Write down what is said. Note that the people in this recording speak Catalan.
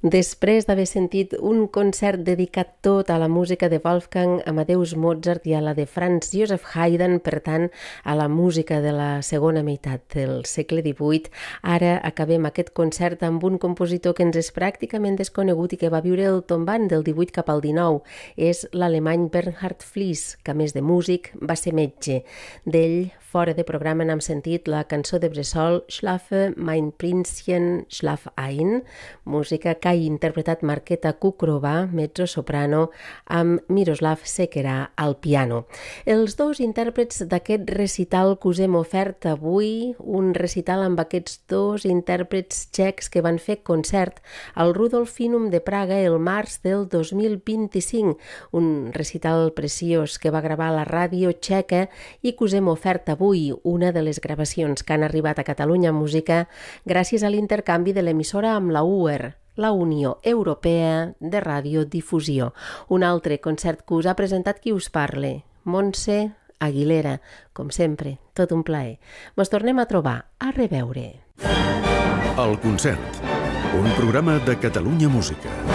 Després d'haver sentit un concert dedicat tot a la música de Wolfgang Amadeus Mozart i a la de Franz Joseph Haydn, per tant, a la música de la segona meitat del segle XVIII, ara acabem aquest concert amb un compositor que ens és pràcticament desconegut i que va viure el tombant del 18 cap al 19. És l'alemany Bernhard Fliess, que a més de músic va ser metge. D'ell, fora de programa, n'hem sentit la cançó de Bressol Schlafe mein Prinzchen, Schlaf ein, música que ha interpretat Markéta Kukrova, mezzo-soprano, amb Miroslav Sekerà al piano. Els dos intèrprets d'aquest recital que us hem ofert avui, un recital amb aquests dos intèrprets txecs que van fer concert al Rudolfinum de Praga el març del 2025, un recital preciós que va gravar a la ràdio txeca i que us hem ofert avui, una de les gravacions que han arribat a Catalunya Música gràcies a l'intercanvi de l'emissora amb la UER, la Unió Europea de Radiodifusió. Un altre concert que us ha presentat qui us parle, Montse Aguilera. Com sempre, tot un plaer. Mos tornem a trobar. A reveure. El concert, un programa de Catalunya Música.